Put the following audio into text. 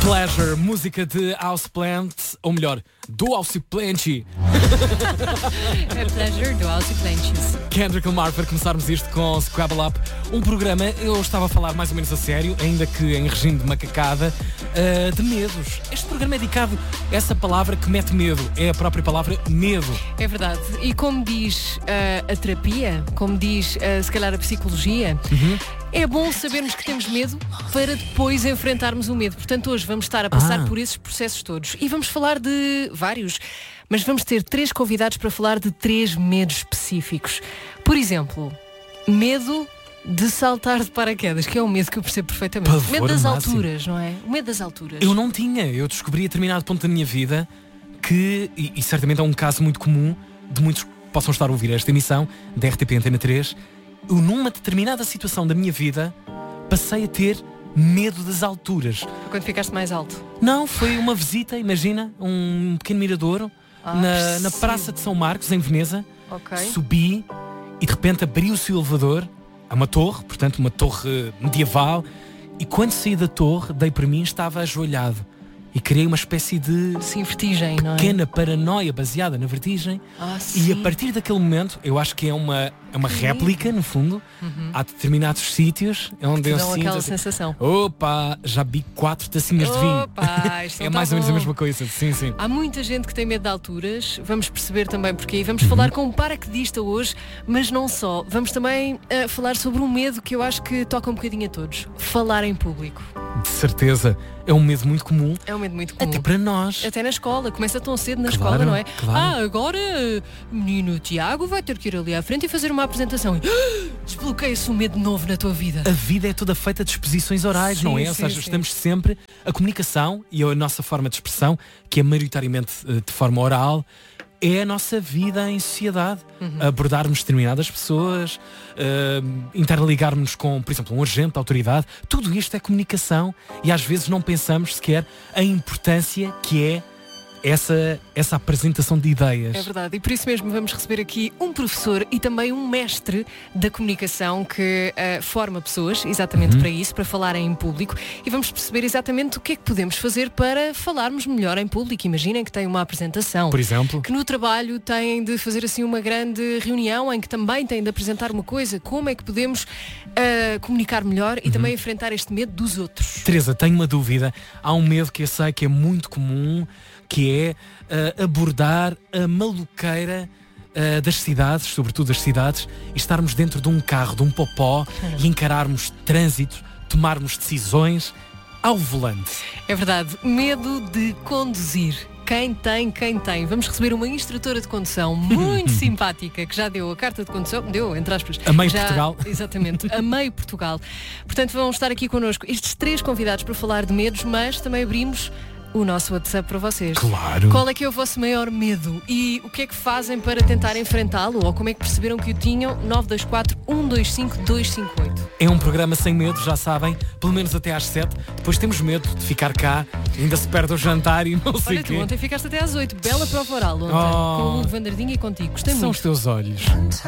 Pleasure, música de Houseplant, ou melhor, do Houseplant. É Pleasure do Houseplant. Kendrick Lamar, para começarmos isto com Scrabble Up, um programa, eu estava a falar mais ou menos a sério, ainda que em regime de macacada, de medos. Este programa é dedicado a essa palavra que mete medo, é a própria palavra medo. É verdade. E como diz a terapia, como diz se calhar a psicologia, é bom sabermos que temos medo para depois enfrentarmos o medo. Portanto, hoje vamos estar a passar por esses processos todos. E vamos falar de vários, mas vamos ter 3 convidados para falar de 3 medos específicos. Por exemplo, medo de saltar de paraquedas, que é um medo que eu percebo perfeitamente. Pavor Medo das máximo. alturas, não é? O medo das alturas. Eu não tinha, eu descobri a determinado ponto da minha vida que, e certamente é um caso muito comum, de muitos que possam estar a ouvir esta emissão, da RTP Antena 3, eu numa determinada situação da minha vida passei a ter medo das alturas. Quando ficaste mais alto. Não, foi uma visita, imagina, um pequeno miradouro na Praça de São Marcos, em Veneza. Ok. Subi e de repente abriu-se o elevador a uma torre, portanto uma torre medieval, e quando saí da torre, dei para mim, estava ajoelhado e criei uma espécie de Sim, vertigem, não é? pequena paranoia baseada na vertigem. E a partir daquele momento, eu acho que é uma réplica, no fundo. Há determinados sítios onde eu dão sinto aquela assim, sensação. opa, já bebi 4 tacinhas de vinho. Opa, isto É não mais tá ou menos a bom. mesma coisa. Sim, sim. Há muita gente que tem medo de alturas, vamos perceber também porquê. Vamos falar com um paraquedista hoje, mas não só. Vamos também falar sobre um medo que eu acho que toca um bocadinho a todos. Falar em público. De certeza. É um medo muito comum. É um medo muito comum. Até para nós. Até na escola, começa tão cedo na Claro, escola, não é? claro. Agora menino Tiago vai ter que ir ali à frente e fazer uma apresentação. Desbloqueia-se um medo novo na tua vida. A vida é toda feita de exposições orais, Sim, não é? sim, Ou seja, sim. estamos sempre... A comunicação e a nossa forma de expressão, que é maioritariamente de forma oral, é a nossa vida em sociedade. Abordarmos determinadas pessoas, interligarmos com, por exemplo, um agente de autoridade. Tudo isto é comunicação e às vezes não pensamos sequer a importância que é essa apresentação de ideias. É verdade, e por isso mesmo vamos receber aqui um professor e também um mestre da comunicação que forma pessoas exatamente para isso, para falarem em público, e vamos perceber exatamente o que é que podemos fazer para falarmos melhor em público. Imaginem que têm uma apresentação, Por exemplo, que no trabalho têm de fazer assim uma grande reunião em que também têm de apresentar uma coisa. Como é que podemos comunicar melhor e também enfrentar este medo dos outros? Teresa, tenho uma dúvida. Há um medo que eu sei que é muito comum, que é abordar a maluqueira das cidades, sobretudo das cidades, e estarmos dentro de um carro, de um popó, e encararmos trânsito, tomarmos decisões ao volante. É verdade, medo de conduzir. Quem tem. Vamos receber uma instrutora de condução muito simpática, que já deu a carta de condução, deu, entre aspas. A meio já, Portugal. Exatamente, a meio Portugal. Portanto, vão estar aqui connosco estes 3 convidados para falar de medos, mas também abrimos o nosso WhatsApp para vocês. Claro. Qual é que é o vosso maior medo? E o que é que fazem para tentar enfrentá-lo? Ou como é que perceberam que o tinham? 924 125 258. É um programa sem medo, já sabem, pelo menos até às 7. Depois temos medo de ficar cá, ainda se perde o jantar e não sei Olha, o tu quê. ontem ficaste até às 8. Bela prova oral ontem, Oh. com o Vandardinho e contigo. Gostei São muito. os teus olhos.